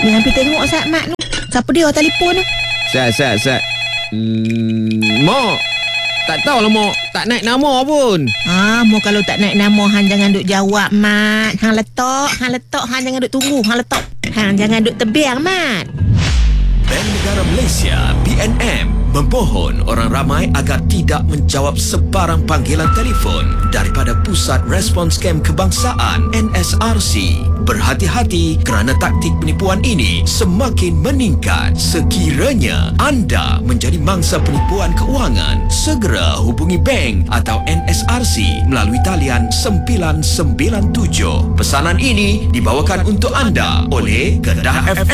Ni hampir tengok Sat Mat tu. Siapa dia telefon tu? Sat. Mak, tak tahulah Mak. Tak naik nama pun. Mu kalau tak naik nama, hang jangan duk jawab, Mat. Hang letak. Hang jangan duk tunggu. Hang letak. Hang jangan duk tebiang, Mat. Bank Negara Malaysia BNM mempohon orang ramai agar tidak menjawab sebarang panggilan telefon daripada Pusat Respons Kem Kebangsaan NSRC. Berhati-hati kerana taktik penipuan ini semakin meningkat. Sekiranya anda menjadi mangsa penipuan keuangan, segera hubungi bank atau NSRC melalui talian 997. Pesanan ini dibawakan untuk anda oleh Kedah FM.